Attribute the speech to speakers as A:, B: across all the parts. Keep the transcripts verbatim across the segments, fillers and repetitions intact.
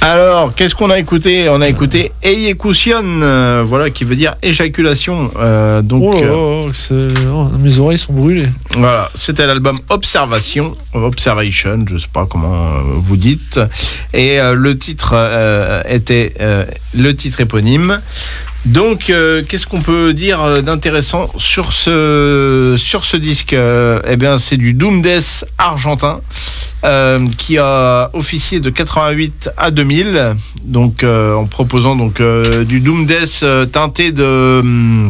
A: Alors, qu'est-ce qu'on a écouté ? On a écouté Eiekution, euh, voilà, qui veut dire éjaculation. Euh, donc,
B: oh là là, c'est... oh, mes oreilles sont brûlées.
A: Voilà, c'était l'album Observation, Observation, je sais pas comment euh, vous dites, et euh, le titre euh, était euh, le titre éponyme. Donc, euh, qu'est-ce qu'on peut dire d'intéressant sur ce sur ce disque ? euh, Eh bien, c'est du doom death argentin euh, qui a officié de quatre-vingt-huit à deux mille. Donc, euh, en proposant donc euh, du doom death euh, teinté de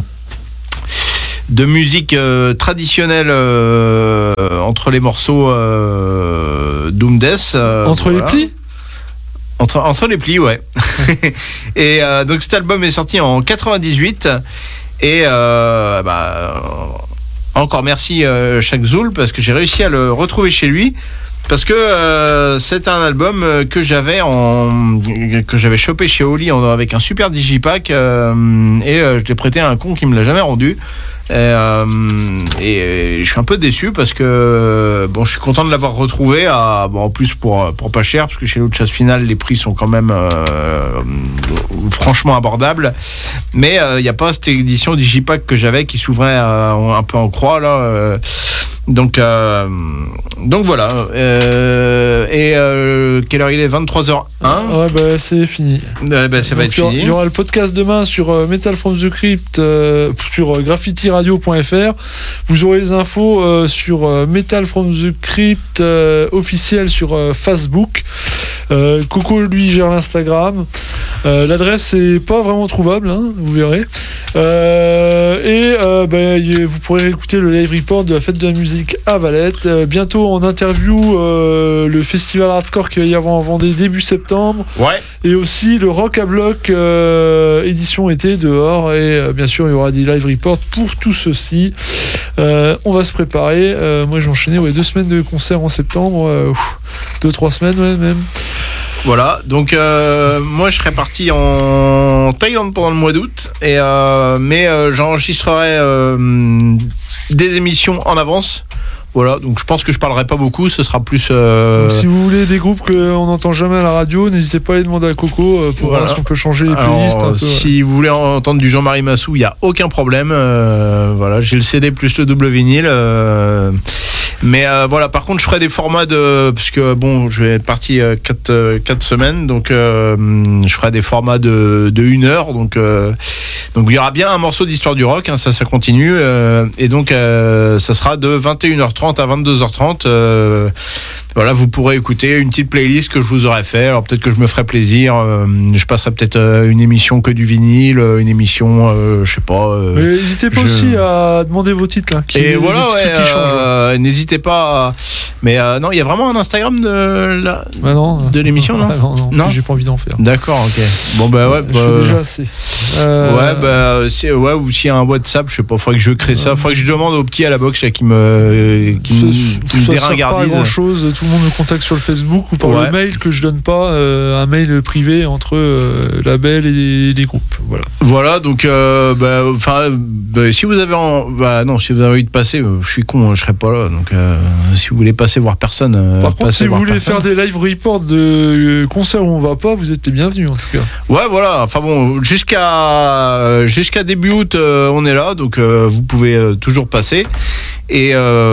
A: de musique euh, traditionnelle euh, entre les morceaux euh, doom death. Euh,
B: entre
A: voilà.
B: les plis.
A: Entre, entre les plis, ouais. Et euh, donc cet album est sorti en quatre-vingt-dix-huit. Et euh, bah, encore merci euh, Shaq Zoul, parce que j'ai réussi à le retrouver chez lui. Parce que euh, c'est un album que j'avais en que j'avais chopé chez Oli en, avec un super digipack euh, et euh, je l'ai prêté à un con qui me l'a jamais rendu. Et, euh, et je suis un peu déçu parce que bon, je suis content de l'avoir retrouvé à, bon, en plus pour pour pas cher, parce que chez l'autre chasse finale les prix sont quand même euh, franchement abordables. Mais il euh, y a pas cette édition digipack que j'avais qui s'ouvrait euh, un peu en croix là. Euh, donc euh, donc voilà. Euh, et euh, quelle heure il est ? vingt-trois heures un.
B: Ouais, bah c'est fini.
A: Ouais, bah, ça va
B: donc,
A: être fini.
B: Il y aura le podcast demain sur euh, Metal from the Crypt, euh, sur euh, graffiti radio point f r. Vous aurez les infos euh, sur euh, Metal from the Crypt euh, officiel sur euh, Facebook. Euh, Coco lui gère l'Instagram. Euh, l'adresse est pas vraiment trouvable, hein, vous verrez. Euh, et euh, bah, vous pourrez écouter le live report de la fête de la musique à Valette. Euh, bientôt en interview euh, le festival hardcore qu'il va y avoir en Vendée début septembre.
A: Ouais.
B: Et aussi le Rock à Bloc euh, édition été dehors. Et euh, bien sûr il y aura des live reports pour tout ceci. Euh, on va se préparer. Euh, moi j'ai enchaîné ouais, deux semaines de concerts en septembre. Euh, ouf, deux trois semaines ouais, même.
A: Voilà, donc euh, moi je serais parti en Thaïlande pendant le mois d'août, et euh, mais euh, j'enregistrerai euh, des émissions en avance. Voilà, donc je pense que je parlerai pas beaucoup, ce sera plus... Euh...
B: Si vous voulez des groupes qu'on n'entend jamais à la radio, n'hésitez pas à aller demander à Coco euh, pour
A: voilà.
B: voir si on peut changer les playlists.
A: Alors,
B: un peu,
A: si
B: ouais.
A: vous voulez entendre du Jean-Marie Massou, il n'y a aucun problème. Euh, voilà, j'ai le C D plus le double vinyle. Euh, mais euh, voilà, par contre, je ferai des formats de... Parce que bon, je vais être parti euh, quatre semaines, donc euh, je ferai des formats de, de une heure. Donc, euh, donc il y aura bien un morceau d'histoire du rock, hein, ça, ça continue. Euh, et donc, euh, ça sera de vingt et une heures trente à vingt-deux heures trente. Euh, voilà, vous pourrez écouter une petite playlist que je vous aurais fait. Alors peut-être que je me ferai plaisir. Euh, je passerai peut-être euh, une émission que du vinyle, une émission, euh, je sais pas. Euh,
B: Mais n'hésitez pas je... aussi à demander vos titres là. Qui,
A: Et voilà, ouais,
B: euh,
A: n'hésitez pas. À... Mais euh, non, il y a vraiment un Instagram de la...
B: bah non,
A: de l'émission, non,
B: ah, non, non, non, j'ai pas envie d'en faire.
A: D'accord, ok. Bon bah ouais.
B: Je
A: bah...
B: fais déjà assez.
A: Euh... Ouais, bah c'est... ouais, ou s'il y a un WhatsApp, je sais pas. Faudrait que je crée ça. Faudrait que je demande au petit à la box là qui me qui
B: ça,
A: me, qui me déringardise.
B: Pas grand chose. Tout le monde me contacte sur le Facebook ou par
A: ouais.
B: le mail que je donne pas, euh, un mail privé entre euh, label et les groupes. Voilà.
A: Voilà, donc euh, bah, enfin, bah, si vous avez, en... bah non, si vous avez envie de passer, euh, je suis con, hein, je serai pas là. Donc, euh, si vous voulez passer voir personne. Euh,
B: par contre, si vous voulez personne. faire des live reports de concerts où on va pas, vous êtes les bienvenus en tout cas.
A: Ouais, voilà. Enfin bon, jusqu'à jusqu'à début août, euh, on est là, donc euh, vous pouvez euh, toujours passer. Et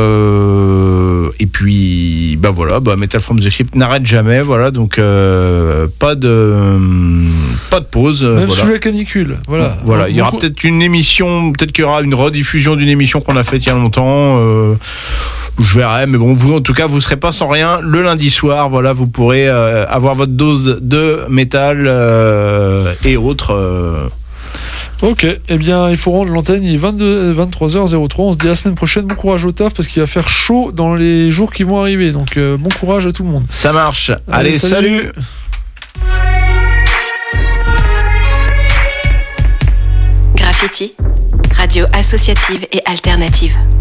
A: euh, et puis bah voilà, bah Metal from the Crypt n'arrête jamais, voilà, donc euh, pas de pas de pause.
B: Même
A: voilà.
B: sous la canicule, voilà.
A: Voilà, il y aura peut-être une émission, peut-être qu'il y aura une rediffusion d'une émission qu'on a faite il y a longtemps. Euh, je verrai, mais bon, vous en tout cas, vous serez pas sans rien le lundi soir. Voilà, vous pourrez euh, avoir votre dose de métal euh, et autres. Euh,
B: Ok, eh bien il faut rendre l'antenne, il est vingt-deux, vingt-trois heures zéro trois, on se dit à la semaine prochaine, bon courage au taf parce qu'il va faire chaud dans les jours qui vont arriver, donc euh, bon courage à tout le monde.
A: Ça marche, allez, allez salut, salut.
C: Graffiti, radio associative et alternative.